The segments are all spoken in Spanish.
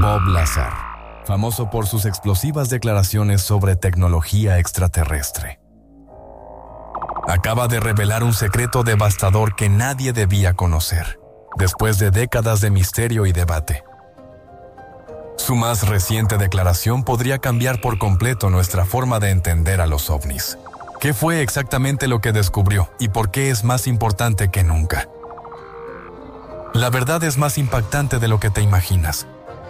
Bob Lazar, famoso por sus explosivas declaraciones sobre tecnología extraterrestre. Acaba de revelar un secreto devastador que nadie debía conocer, después de décadas de misterio y debate. Su más reciente declaración podría cambiar por completo nuestra forma de entender a los ovnis. ¿Qué fue exactamente lo que descubrió y por qué es más importante que nunca? La verdad es más impactante de lo que te imaginas.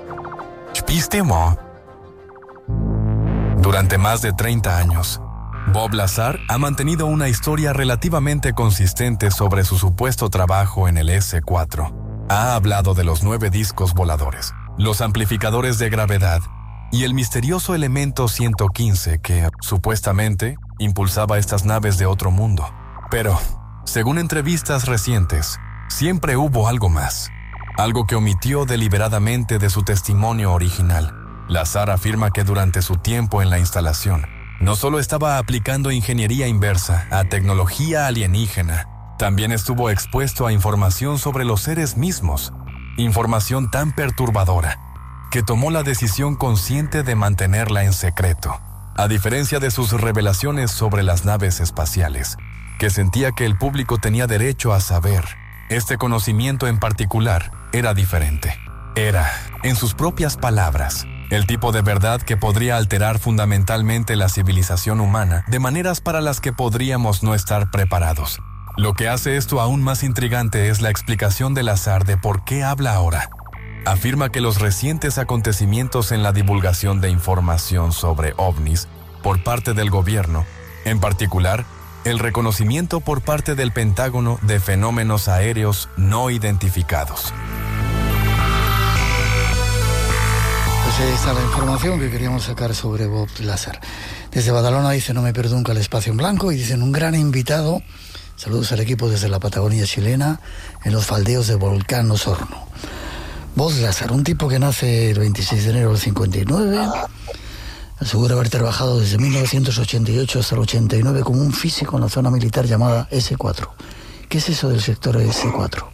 Durante más de 30 años, Bob Lazar ha mantenido una historia relativamente consistente sobre su supuesto trabajo en el S4. Ha hablado de los 9 discos voladores, los amplificadores de gravedad y el misterioso elemento 115 que, supuestamente, impulsaba estas naves de otro mundo. Pero, según entrevistas recientes, siempre hubo algo más, algo que omitió deliberadamente de su testimonio original. Lazar afirma que durante su tiempo en la instalación, no solo estaba aplicando ingeniería inversa a tecnología alienígena, también estuvo expuesto a información sobre los seres mismos, información tan perturbadora, que tomó la decisión consciente de mantenerla en secreto, a diferencia de sus revelaciones sobre las naves espaciales, que sentía que el público tenía derecho a saber. Este conocimiento en particular era diferente. Era, en sus propias palabras, el tipo de verdad que podría alterar fundamentalmente la civilización humana de maneras para las que podríamos no estar preparados. Lo que hace esto aún más intrigante es la explicación de Lazar de por qué habla ahora. Afirma que los recientes acontecimientos en la divulgación de información sobre ovnis por parte del gobierno, en particular, el reconocimiento por parte del Pentágono de fenómenos aéreos no identificados. Pues ahí está la información que queríamos sacar sobre Bob Lazar. Desde Badalona dice: no me pierdo nunca el espacio en blanco, y dicen: un gran invitado. Saludos al equipo desde la Patagonia chilena, en los faldeos de Volcán Osorno. Bob Lazar, un tipo que nace el 26 de enero del 59, asegura haber trabajado desde 1988 hasta el 89 como un físico en la zona militar llamada S4. ¿Qué es eso del sector S4?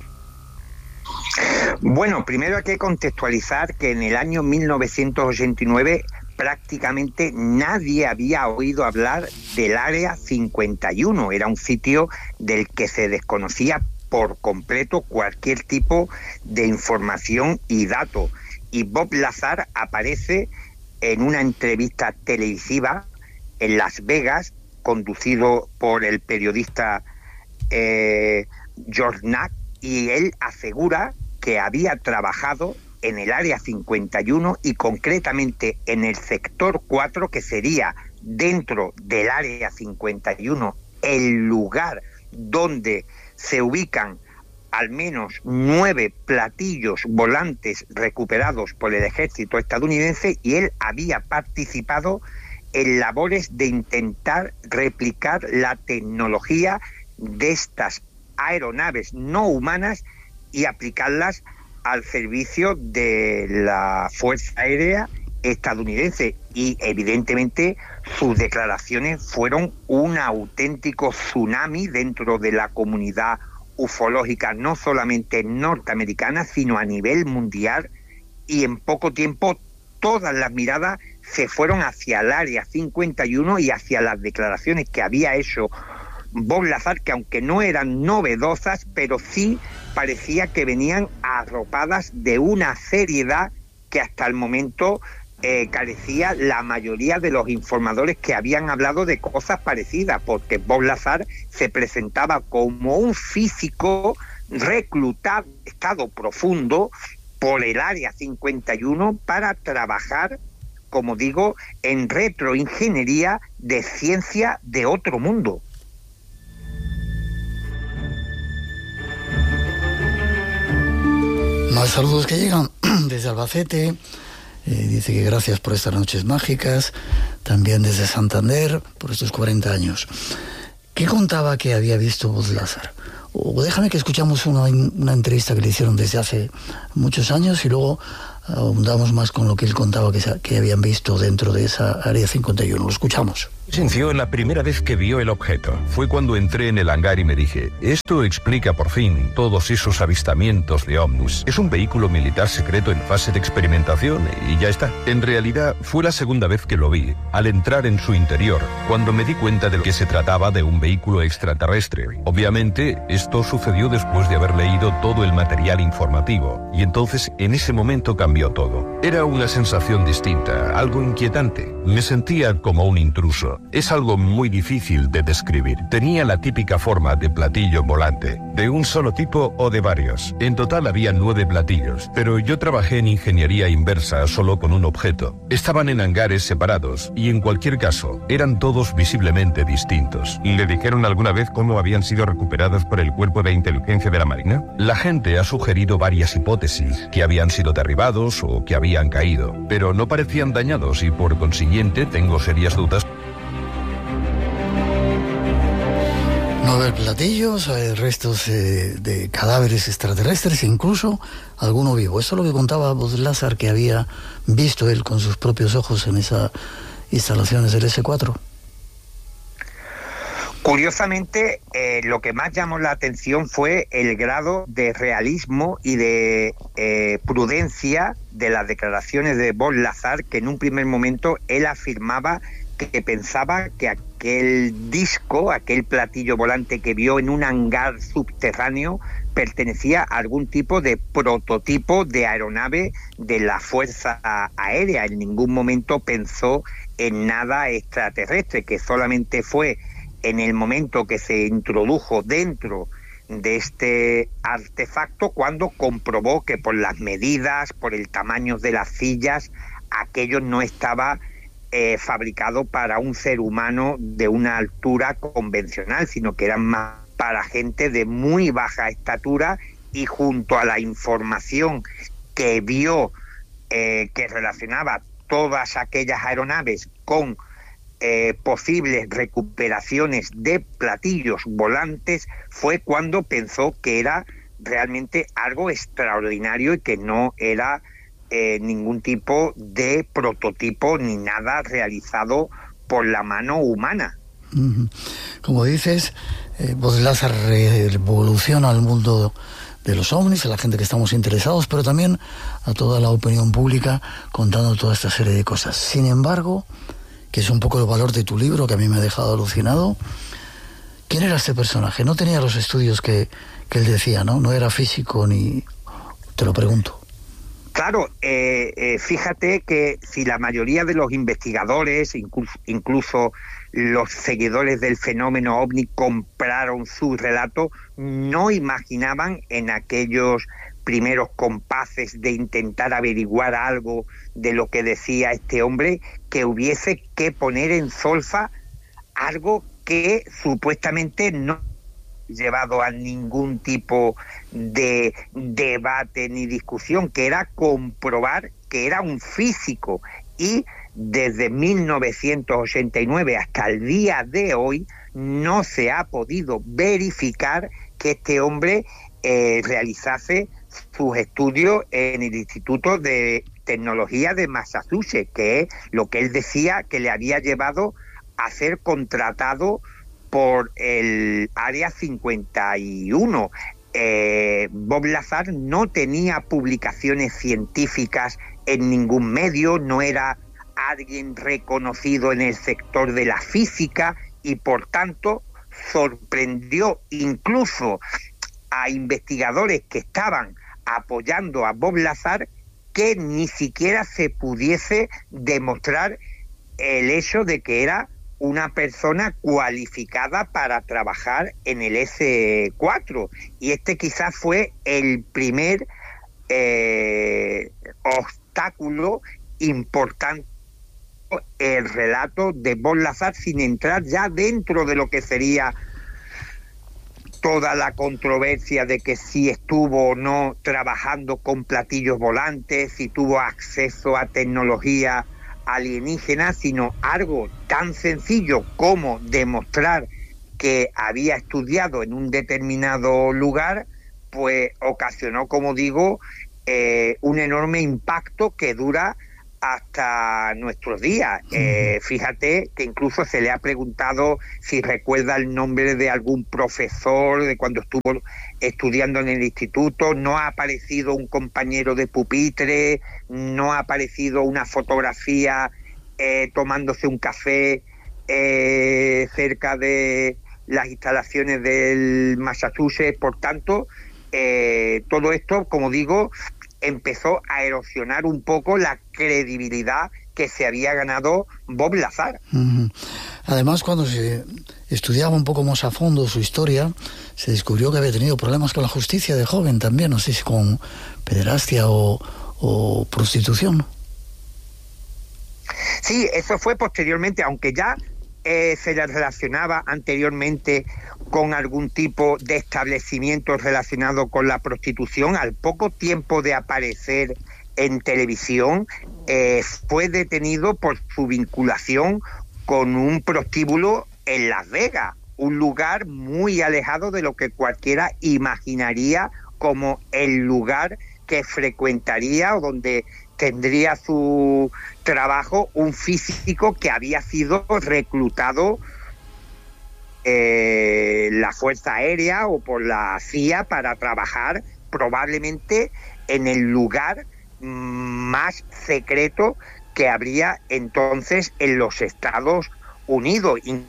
Bueno, primero hay que contextualizar que en el año 1989 prácticamente nadie había oído hablar del Área 51. Era un sitio del que se desconocía por completo cualquier tipo de información y dato. Y Bob Lazar aparece en una entrevista televisiva en Las Vegas, conducido por el periodista George Knapp, y él asegura que había trabajado en el Área 51 y concretamente en el sector 4, que sería dentro del Área 51 el lugar donde se ubican al menos 9 platillos volantes recuperados por el ejército estadounidense, y él había participado en labores de intentar replicar la tecnología de estas aeronaves no humanas y aplicarlas al servicio de la Fuerza Aérea estadounidense. Y evidentemente sus declaraciones fueron un auténtico tsunami dentro de la comunidad ufológica, no solamente norteamericana, sino a nivel mundial, y en poco tiempo todas las miradas se fueron hacia el Área 51 y hacia las declaraciones que había hecho Bob Lazar, que aunque no eran novedosas, pero sí parecía que venían arropadas de una seriedad que hasta el momento carecía la mayoría de los informadores que habían hablado de cosas parecidas, porque Bob Lazar se presentaba como un físico reclutado en estado profundo por el Área 51 para trabajar, como digo, en retroingeniería de ciencia de otro mundo. Más saludos que llegan desde Albacete. Dice que gracias por estas noches mágicas. También desde Santander, por estos 40 años. ¿Qué contaba que había visto Bob Lazar? O déjame que escuchamos una entrevista que le hicieron desde hace muchos años y luego ahondamos más con lo que él contaba que habían visto dentro de esa Área 51. Lo escuchamos. Sintió la primera vez que vio el objeto. Fue cuando entré en el hangar y me dije, esto explica por fin todos esos avistamientos de ovnis. Es un vehículo militar secreto en fase de experimentación y ya está. En realidad, fue la segunda vez que lo vi, al entrar en su interior, cuando me di cuenta de que se trataba de un vehículo extraterrestre. Obviamente, esto sucedió después de haber leído todo el material informativo, y entonces, en ese momento cambió todo. Era una sensación distinta, algo inquietante. Me sentía como un intruso. Es algo muy difícil de describir. Tenía la típica forma de platillo volante, de un solo tipo o de varios. En total había 9 platillos, pero yo trabajé en ingeniería inversa solo con un objeto. Estaban en hangares separados y en cualquier caso eran todos visiblemente distintos. ¿Le dijeron alguna vez cómo habían sido recuperados por el cuerpo de inteligencia de la Marina? La gente ha sugerido varias hipótesis, que habían sido derribados o que habían caído, pero no parecían dañados y por consiguiente tengo serias dudas. 9 platillos, restos de cadáveres extraterrestres, incluso alguno vivo. Eso es lo que contaba Buzz-Lazar, que había visto él con sus propios ojos en esas instalaciones del S4. Curiosamente, lo que más llamó la atención fue el grado de realismo y de prudencia de las declaraciones de Buzz-Lazar, que en un primer momento él afirmaba que pensaba que aquel disco, aquel platillo volante que vio en un hangar subterráneo, pertenecía a algún tipo de prototipo de aeronave de la Fuerza Aérea. En ningún momento pensó en nada extraterrestre, que solamente fue en el momento que se introdujo dentro de este artefacto cuando comprobó que por las medidas, por el tamaño de las sillas, aquello no estaba fabricado para un ser humano de una altura convencional, sino que eran más para gente de muy baja estatura, y junto a la información que vio que relacionaba todas aquellas aeronaves con posibles recuperaciones de platillos volantes, fue cuando pensó que era realmente algo extraordinario y que no era ningún tipo de prototipo ni nada realizado por la mano humana. Como dices, Buzz-Lazar revoluciona el mundo de los ovnis, a la gente que estamos interesados, pero también a toda la opinión pública, contando toda esta serie de cosas. Sin embargo, que es un poco el valor de tu libro, que a mí me ha dejado alucinado, ¿quién era este personaje? No tenía los estudios que él decía, ¿no? No era físico ni... Te lo pregunto. Claro, fíjate que si la mayoría de los investigadores, incluso los seguidores del fenómeno OVNI, compraron su relato, no imaginaban en aquellos primeros compases de intentar averiguar algo de lo que decía este hombre, que hubiese que poner en solfa algo que supuestamente no llevado a ningún tipo de debate ni discusión, que era comprobar que era un físico. Y desde 1989 hasta el día de hoy no se ha podido verificar que este hombre realizase sus estudios en el Instituto de Tecnología de Massachusetts, que es lo que él decía que le había llevado a ser contratado por el Área 51. Buzz-Lazar no tenía publicaciones científicas en ningún medio, no era alguien reconocido en el sector de la física, y por tanto sorprendió incluso a investigadores que estaban apoyando a Buzz-Lazar que ni siquiera se pudiese demostrar el hecho de que era una persona cualificada para trabajar en el S4. Y este quizás fue el primer obstáculo importante, el relato de Buzz-Lazar, sin entrar ya dentro de lo que sería toda la controversia de que si estuvo o no trabajando con platillos volantes, si tuvo acceso a tecnología alienígena, sino algo tan sencillo como demostrar que había estudiado en un determinado lugar, pues ocasionó, como digo, un enorme impacto que dura hasta nuestros días. Fíjate que incluso se le ha preguntado si recuerda el nombre de algún profesor de cuando estuvo estudiando en el instituto. No ha aparecido un compañero de pupitre, no ha aparecido una fotografía tomándose un café cerca de las instalaciones del Massachusetts. Por tanto, todo esto, como digo, empezó a erosionar un poco la credibilidad que se había ganado Bob Lazar. Además, cuando se estudiaba un poco más a fondo su historia, se descubrió que había tenido problemas con la justicia de joven también, no sé si con pederastia o prostitución. Sí, eso fue posteriormente, aunque ya se le relacionaba anteriormente con algún tipo de establecimiento relacionado con la prostitución. Al poco tiempo de aparecer en televisión, fue detenido por su vinculación con un prostíbulo en Las Vegas, un lugar muy alejado de lo que cualquiera imaginaría como el lugar que frecuentaría o donde tendría su trabajo un físico que había sido reclutado la Fuerza Aérea o por la CIA para trabajar probablemente en el lugar más secreto que habría entonces en los Estados Unidos. En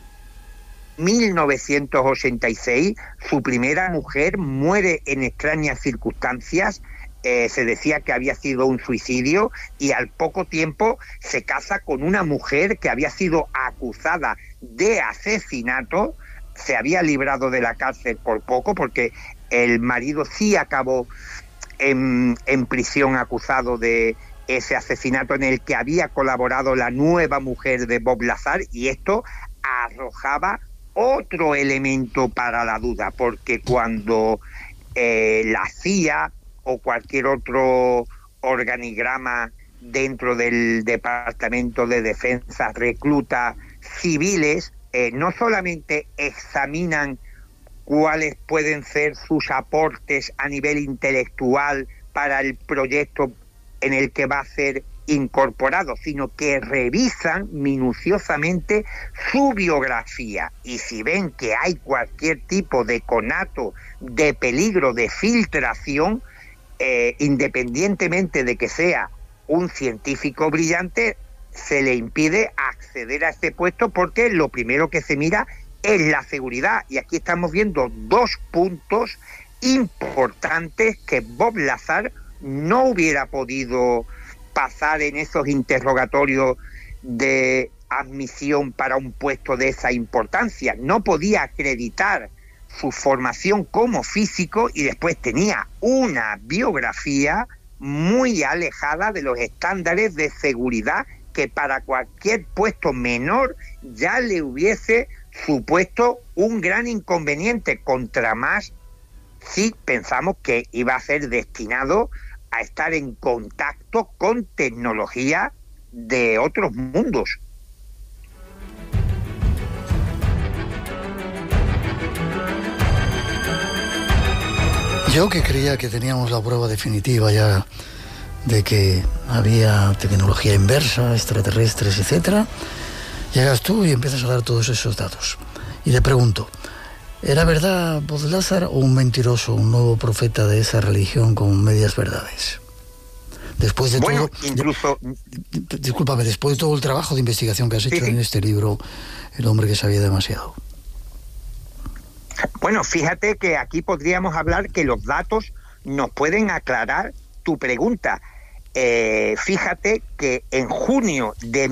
1986 su primera mujer muere en extrañas circunstancias. Se decía que había sido un suicidio, y al poco tiempo se casa con una mujer que había sido acusada de asesinato. Se había librado de la cárcel por poco, porque el marido sí acabó en prisión acusado de ese asesinato en el que había colaborado la nueva mujer de Bob Lazar, y esto arrojaba otro elemento para la duda, porque cuando la CIA o cualquier otro organigrama dentro del Departamento de Defensa recluta civiles, no solamente examinan cuáles pueden ser sus aportes a nivel intelectual para el proyecto en el que va a ser incorporado, sino que revisan minuciosamente su biografía, y si ven que hay cualquier tipo de conato de peligro de filtración, independientemente de que sea un científico brillante, se le impide acceder a este puesto, porque lo primero que se mira es la seguridad. Y aquí estamos viendo dos puntos importantes que Bob Lazar no hubiera podido pasar en esos interrogatorios de admisión para un puesto de esa importancia. No podía acreditar su formación como físico, y después tenía una biografía muy alejada de los estándares de seguridad que para cualquier puesto menor ya le hubiese supuesto un gran inconveniente, contra más si pensamos que iba a ser destinado a estar en contacto con tecnología de otros mundos. Yo, que creía que teníamos la prueba definitiva ya de que había tecnología inversa, extraterrestres, etcétera, llegas tú y empiezas a dar todos esos datos. Y te pregunto, ¿era verdad Bob Lazar o un mentiroso, un nuevo profeta de esa religión con medias verdades? Después de todo, incluso... discúlpame, después de todo el trabajo de investigación que has hecho en este libro, El hombre que sabía demasiado. Bueno, fíjate que aquí podríamos hablar que los datos nos pueden aclarar tu pregunta. Fíjate que en junio de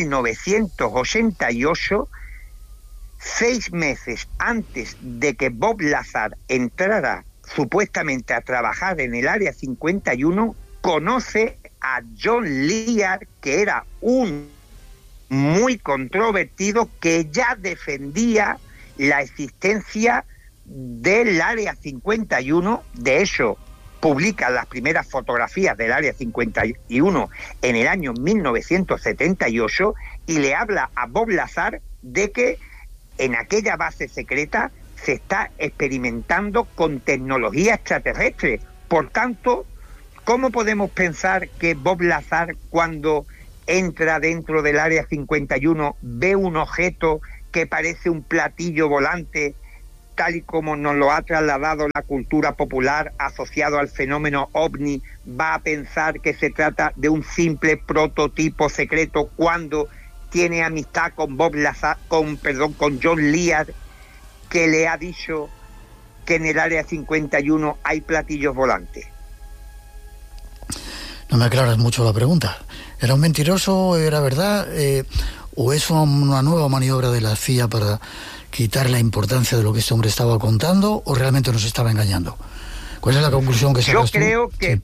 1988, 6 meses antes de que Bob Lazar entrara supuestamente a trabajar en el Área 51, conoce a John Lear, que era un muy controvertido, que ya defendía la existencia del Área 51. De hecho, publica las primeras fotografías del Área 51 en el año 1978, y le habla a Bob Lazar de que en aquella base secreta se está experimentando con tecnología extraterrestre. Por tanto, ¿cómo podemos pensar que Bob Lazar, cuando entra dentro del Área 51, ve un objeto que parece un platillo volante, tal y como nos lo ha trasladado la cultura popular asociado al fenómeno OVNI, va a pensar que se trata de un simple prototipo secreto cuando tiene amistad con con John Lear, que le ha dicho que en el Área 51 hay platillos volantes? No me aclaras mucho la pregunta. ¿Era un mentiroso? ¿Era verdad? ¿O es una nueva maniobra de la CIA para quitar la importancia de lo que este hombre estaba contando, o realmente nos estaba engañando? ¿Cuál es la conclusión que sacas tú? Yo creo que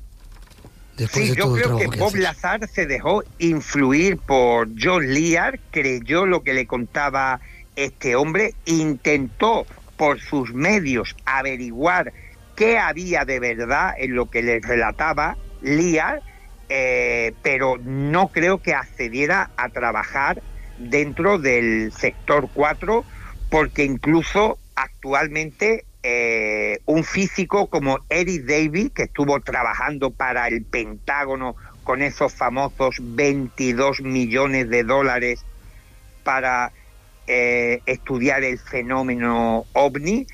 Bob Lazar se dejó influir por John Lear, creyó lo que le contaba este hombre, intentó por sus medios averiguar qué había de verdad en lo que le relataba Lear, pero no creo que accediera a trabajar dentro del sector 4, porque incluso actualmente un físico como Eric Davis, que estuvo trabajando para el Pentágono con esos famosos 22 millones de dólares para estudiar el fenómeno OVNI,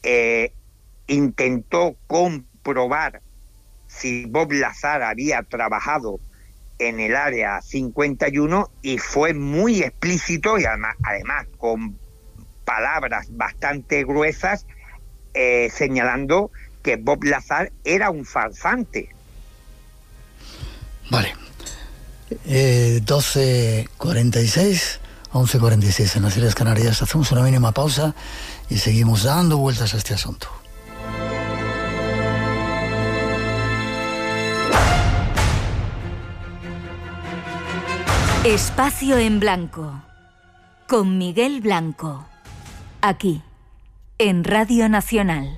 intentó comprobar si Bob Lazar había trabajado en el Área 51 y fue muy explícito y además con palabras bastante gruesas, señalando que Bob Lazar era un farsante. Vale. 12:46, 11:46 en las Islas Canarias. Hacemos una mínima pausa y seguimos dando vueltas a este asunto. Espacio en Blanco, con Miguel Blanco, aquí, en Radio Nacional.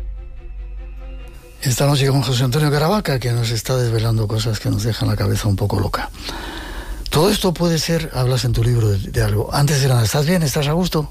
Esta noche con José Antonio Caravaca, que nos está desvelando cosas que nos dejan la cabeza un poco loca. Todo esto puede ser, hablas en tu libro de algo. Antes de nada, ¿estás bien? ¿Estás a gusto?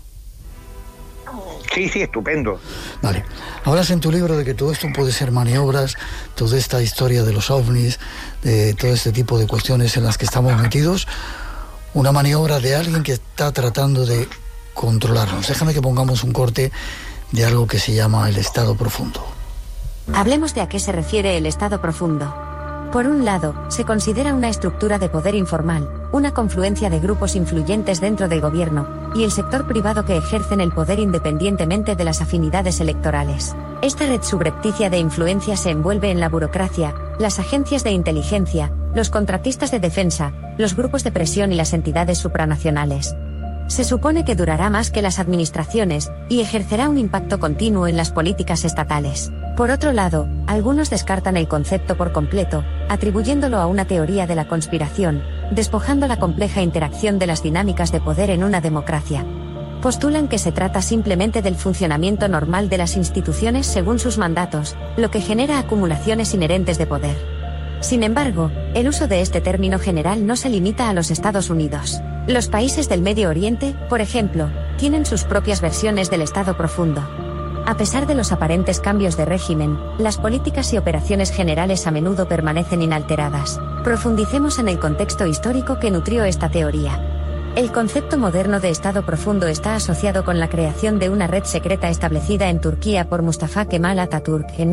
Sí, estupendo. Vale. Hablas en tu libro de que todo esto puede ser maniobras, toda esta historia de los ovnis, de todo este tipo de cuestiones en las que estamos metidos, una maniobra de alguien que está tratando de controlarnos. Déjame que pongamos un corte de algo que se llama el estado profundo. Hablemos de a qué se refiere el estado profundo. Por un lado, se considera una estructura de poder informal, una confluencia de grupos influyentes dentro del gobierno y el sector privado que ejercen el poder independientemente de las afinidades electorales. Esta red subrepticia de influencia se envuelve en la burocracia, las agencias de inteligencia, los contratistas de defensa, los grupos de presión y las entidades supranacionales. Se supone que durará más que las administraciones y ejercerá un impacto continuo en las políticas estatales. Por otro lado, algunos descartan el concepto por completo, atribuyéndolo a una teoría de la conspiración, despojando la compleja interacción de las dinámicas de poder en una democracia. Postulan que se trata simplemente del funcionamiento normal de las instituciones según sus mandatos, lo que genera acumulaciones inherentes de poder. Sin embargo, el uso de este término general no se limita a los Estados Unidos. Los países del Medio Oriente, por ejemplo, tienen sus propias versiones del estado profundo. A pesar de los aparentes cambios de régimen, las políticas y operaciones generales a menudo permanecen inalteradas. Profundicemos en el contexto histórico que nutrió esta teoría. El concepto moderno de estado profundo está asociado con la creación de una red secreta establecida en Turquía por Mustafa Kemal Atatürk en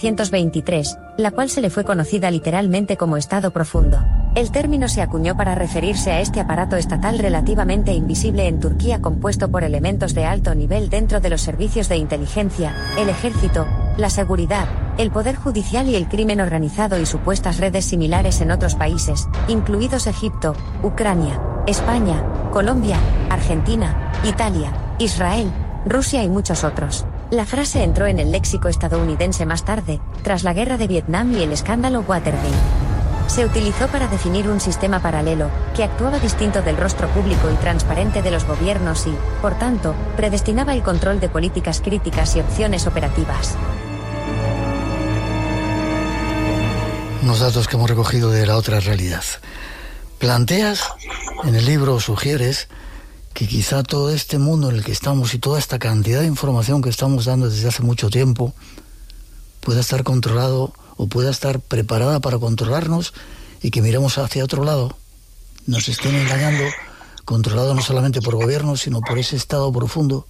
1923, la cual se le fue conocida literalmente como estado profundo. El término se acuñó para referirse a este aparato estatal relativamente invisible en Turquía compuesto por elementos de alto nivel dentro de los servicios de inteligencia, el ejército, la seguridad, el poder judicial y el crimen organizado y supuestas redes similares en otros países, incluidos Egipto, Ucrania, España, Colombia, Argentina, Italia, Israel, Rusia y muchos otros. La frase entró en el léxico estadounidense más tarde, tras la guerra de Vietnam y el escándalo Watergate. Se utilizó para definir un sistema paralelo, que actuaba distinto del rostro público y transparente de los gobiernos y, por tanto, predestinaba el control de políticas críticas y opciones operativas. Unos datos que hemos recogido de la otra realidad. Planteas en el libro, sugieres que quizá todo este mundo en el que estamos y toda esta cantidad de información que estamos dando desde hace mucho tiempo pueda estar controlado o pueda estar preparada para controlarnos y que miremos hacia otro lado. nos estén engañando, controlado no solamente por gobiernos, sino por ese Estado profundo?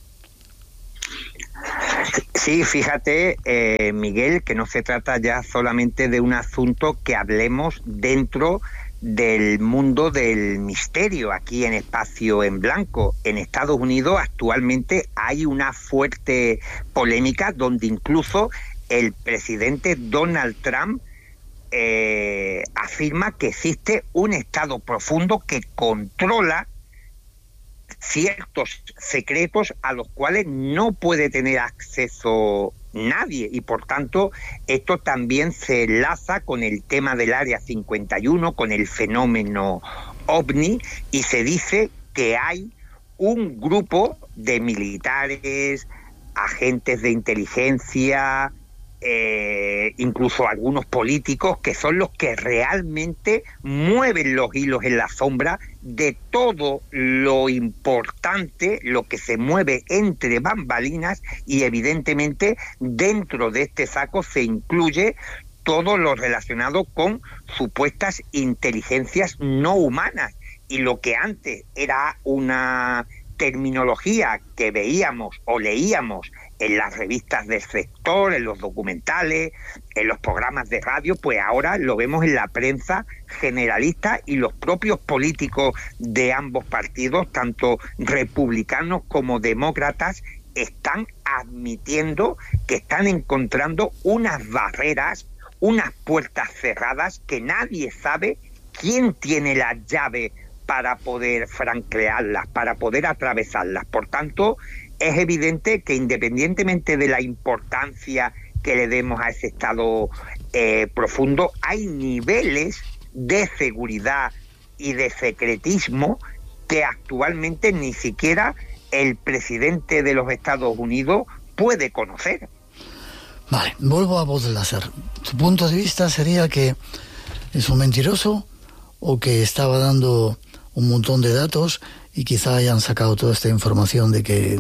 Sí, fíjate, Miguel, que no se trata ya solamente de un asunto que hablemos dentro del mundo del misterio, aquí en Espacio en Blanco. En Estados Unidos actualmente hay una fuerte polémica donde incluso el presidente Donald Trump afirma que existe un Estado profundo que controla ciertos secretos a los cuales no puede tener acceso nadie, y por tanto esto también se enlaza con el tema del Área 51, con el fenómeno OVNI, y se dice que hay un grupo de militares, agentes de inteligencia, incluso algunos políticos, que son los que realmente mueven los hilos en la sombra de todo lo importante, lo que se mueve entre bambalinas, y evidentemente dentro de este saco se incluye todo lo relacionado con supuestas inteligencias no humanas, y lo que antes era una terminología que veíamos o leíamos en las revistas del sector, en los documentales, en los programas de radio, pues ahora lo vemos en la prensa generalista, y los propios políticos de ambos partidos, tanto republicanos como demócratas, están admitiendo que están encontrando unas barreras, unas puertas cerradas que nadie sabe quién tiene la llave para poder franquearlas, para poder atravesarlas. Por tanto, es evidente que independientemente de la importancia que le demos a ese Estado profundo, hay niveles de seguridad y de secretismo que actualmente ni siquiera el presidente de los Estados Unidos puede conocer. Vale, vuelvo a Bob Lazar. ¿Tu punto de vista sería que es un mentiroso o que estaba dando un montón de datos y quizá hayan sacado toda esta información de que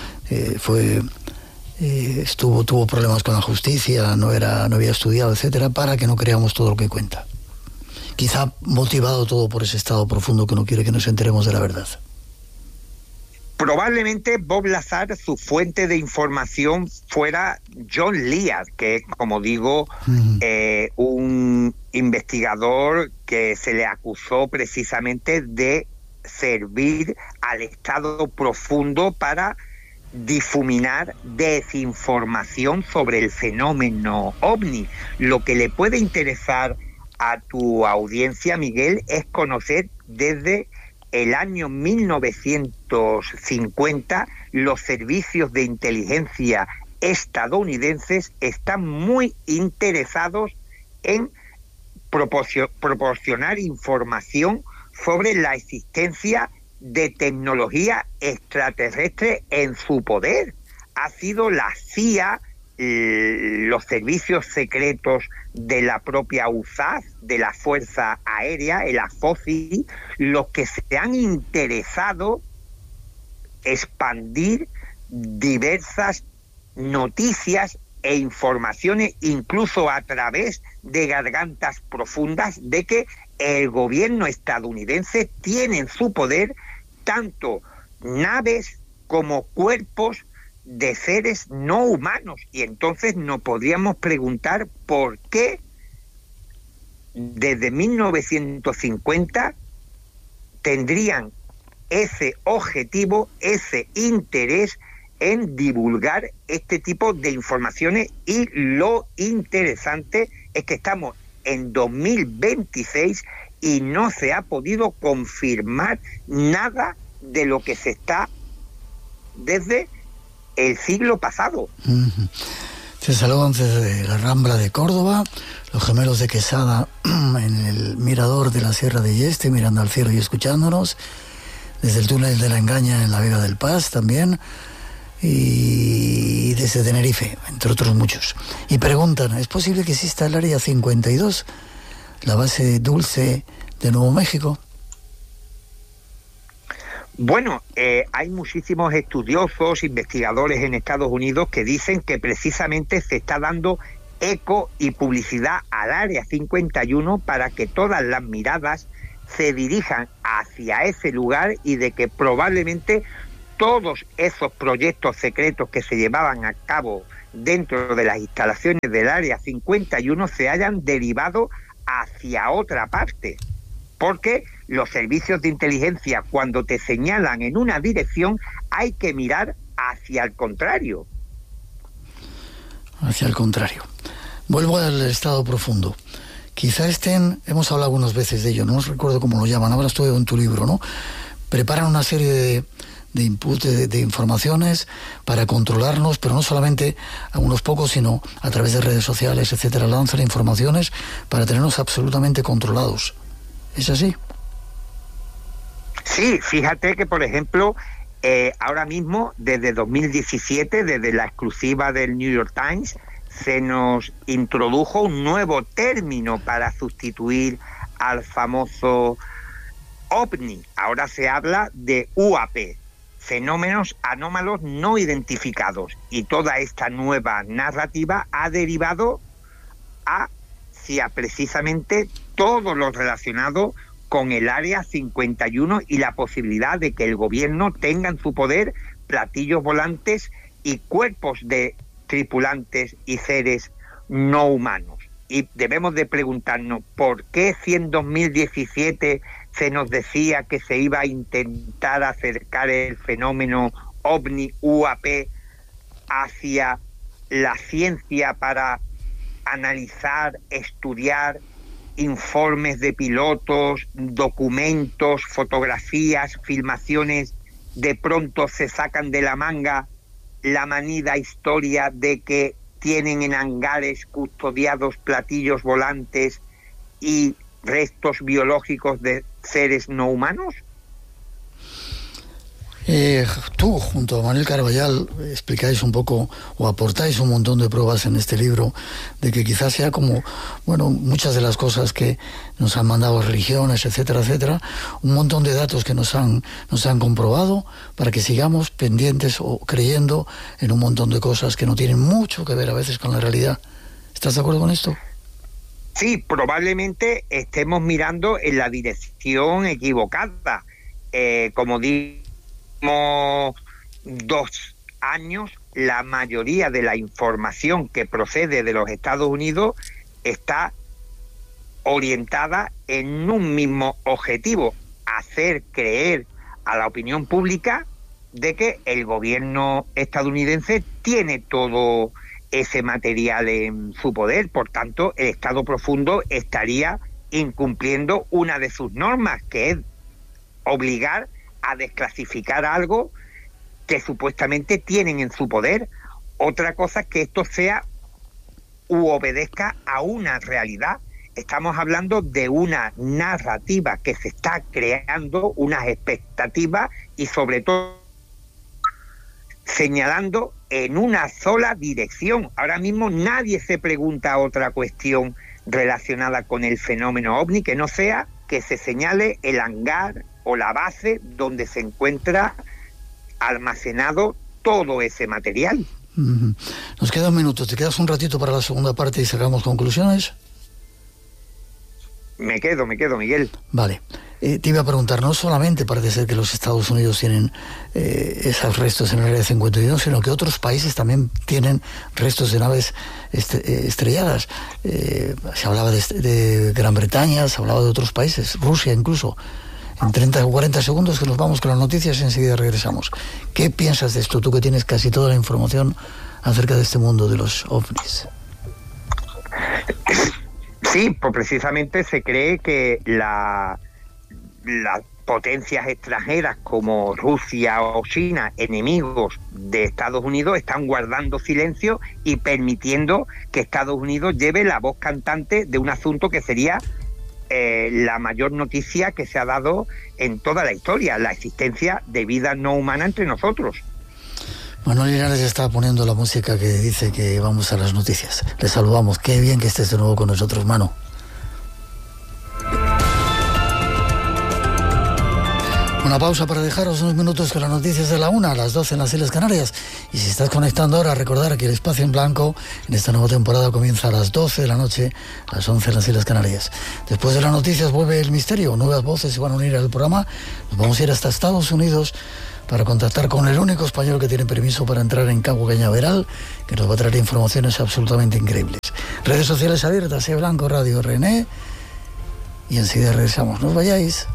tuvo problemas con la justicia, no había estudiado, etcétera, para que no creamos todo lo que cuenta? Quizá motivado todo por ese Estado profundo que no quiere que nos enteremos de la verdad. Probablemente Bob Lazar, su fuente de información fuera John Lear, que es, como digo, un investigador que se le acusó precisamente de servir al Estado profundo para difuminar desinformación sobre el fenómeno OVNI. Lo que le puede interesar a tu audiencia, Miguel, es conocer desde el año 1950 los servicios de inteligencia estadounidenses están muy interesados en proporcionar información sobre la existencia de tecnología extraterrestre en su poder. Ha sido la CIA, los servicios secretos de la propia USAF, de la Fuerza Aérea, el AFOCI, los que se han interesado expandir diversas noticias e informaciones, incluso a través de gargantas profundas, de que el gobierno estadounidense tiene en su poder tanto naves como cuerpos de seres no humanos. Y entonces nos podríamos preguntar por qué desde 1950 tendrían ese objetivo, ese interés en divulgar este tipo de informaciones. Y lo interesante es que estamos en 2026 y no se ha podido confirmar nada de lo que se está desde el siglo pasado. Te saludan desde la Rambla de Córdoba, los gemelos de Quesada en el mirador de la Sierra de Yeste, mirando al cielo y escuchándonos, desde el túnel de la Engaña en la Vega del Paz también, y desde Tenerife, entre otros muchos. Y preguntan, ¿es posible que exista el Área 52, la base Dulce de Nuevo México? Bueno, hay muchísimos estudiosos, investigadores en Estados Unidos que dicen que precisamente se está dando eco y publicidad al Área 51 para que todas las miradas se dirijan hacia ese lugar y de que probablemente todos esos proyectos secretos que se llevaban a cabo dentro de las instalaciones del Área 51 se hayan derivado hacia otra parte. Porque los servicios de inteligencia, cuando te señalan en una dirección, hay que mirar hacia el contrario. Hacia el contrario. Vuelvo al estado profundo. Quizá hemos hablado algunas veces de ello, no recuerdo cómo lo llaman, ahora estoy en tu libro, ¿no? Preparan una serie de input, de informaciones para controlarnos, pero no solamente a unos pocos, sino a través de redes sociales, etcétera. Lanzan informaciones para tenernos absolutamente controlados. ¿Es así? Sí, fíjate que, por ejemplo, ahora mismo, desde 2017, desde la exclusiva del New York Times, se nos introdujo un nuevo término para sustituir al famoso OVNI. Ahora se habla de UAP, fenómenos anómalos no identificados, y toda esta nueva narrativa ha derivado hacia precisamente todo lo relacionado con el Área 51 y la posibilidad de que el gobierno tenga en su poder platillos volantes y cuerpos de tripulantes y seres no humanos. Y debemos de preguntarnos por qué si en 2017 se nos decía que se iba a intentar acercar el fenómeno OVNI UAP hacia la ciencia para analizar, estudiar informes de pilotos, documentos, fotografías, filmaciones, de pronto se sacan de la manga la manida historia de que tienen en hangares custodiados platillos volantes y restos biológicos de seres no humanos? Tú, junto a Manuel Carballal, explicáis un poco o aportáis un montón de pruebas en este libro de que quizás sea como, bueno, muchas de las cosas que nos han mandado religiones, etcétera, etcétera, un montón de datos que nos han comprobado para que sigamos pendientes o creyendo en un montón de cosas que no tienen mucho que ver a veces con la realidad. ¿Estás de acuerdo con esto? Sí, probablemente estemos mirando en la dirección equivocada. Como digo, 2 años, la mayoría de la información que procede de los Estados Unidos está orientada en un mismo objetivo: hacer creer a la opinión pública de que el gobierno estadounidense tiene todo ese material en su poder. Por tanto, el Estado profundo estaría incumpliendo una de sus normas, que es obligar a desclasificar algo que supuestamente tienen en su poder. Otra cosa es que esto sea u obedezca a una realidad. Estamos hablando de una narrativa que se está creando, unas expectativas y sobre todo señalando en una sola dirección. Ahora mismo nadie se pregunta otra cuestión relacionada con el fenómeno OVNI que no sea que se señale el hangar o la base donde se encuentra almacenado todo ese material. Nos queda un minuto. ¿Te quedas un ratito para la segunda parte y sacamos conclusiones? Me quedo, Miguel. Vale. Te iba a preguntar, no solamente parece ser que los Estados Unidos tienen esos restos en el Área 51, sino que otros países también tienen restos de naves estrelladas. Se hablaba de Gran Bretaña, se hablaba de otros países, Rusia incluso. En 30 o 40 segundos que nos vamos con las noticias y enseguida regresamos. ¿Qué piensas de esto, tú que tienes casi toda la información acerca de este mundo de los ovnis? Sí, pues precisamente se cree que las potencias extranjeras como Rusia o China, enemigos de Estados Unidos, están guardando silencio y permitiendo que Estados Unidos lleve la voz cantante de un asunto que sería la mayor noticia que se ha dado en toda la historia, la existencia de vida no humana entre nosotros. Manuel Linares está poniendo la música que dice que vamos a las noticias. Le saludamos. Qué bien que estés de nuevo con nosotros, Manu. Una pausa para dejaros unos minutos con las noticias de la 1 a las 12 en las Islas Canarias. Y si estás conectando ahora, recordar que el Espacio en Blanco en esta nueva temporada comienza a las 12 de la noche, a las 11 en las Islas Canarias. Después de las noticias vuelve el misterio, nuevas voces se van a unir al programa. Nos vamos a ir hasta Estados Unidos para contactar con el único español que tiene permiso para entrar en Cabo Cañaveral, que nos va a traer informaciones absolutamente increíbles. Redes sociales abiertas, Blanco Radio René, y enseguida regresamos. No os vayáis.